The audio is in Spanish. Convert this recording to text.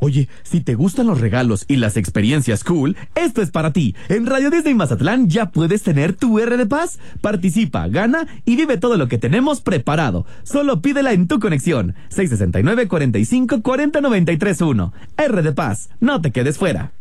Oye, si te gustan los regalos y las experiencias cool, esto es para ti. En Radio Disney Mazatlán ya puedes tener tu R de Paz. Participa, gana y vive todo lo que tenemos preparado. Solo pídela en tu conexión. 669-45-40-93-1. R de Paz, no te quedes fuera.